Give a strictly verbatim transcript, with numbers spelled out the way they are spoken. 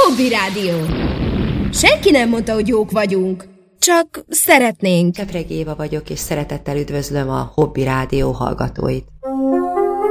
Hobby Rádió. Senki nem mondta, hogy jók vagyunk. Csak szeretnénk. Kepregi Éva vagyok, és szeretettel üdvözlöm a Hobby Rádió hallgatóit.